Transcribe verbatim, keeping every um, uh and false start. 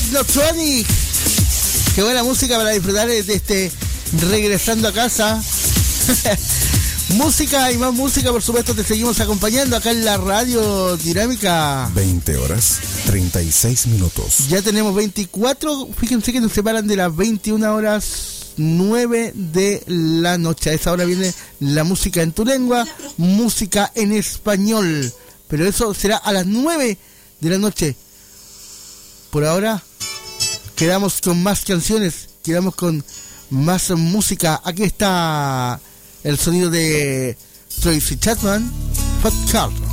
Technotronic. Qué buena música para disfrutar de este regresando a casa. Música y más música, por supuesto, te seguimos acompañando acá en la Radio Dinámica. veinte horas, treinta y seis minutos. Ya tenemos veinticuatro, fíjense que nos separan de las veintiuna horas nueve de la noche. A esa hora viene la música en tu lengua, música en español. Pero eso será a las nueve de la noche. Por ahora, quedamos con más canciones, quedamos con más música. Aquí está el sonido de Tracy Chapman, Fat Car.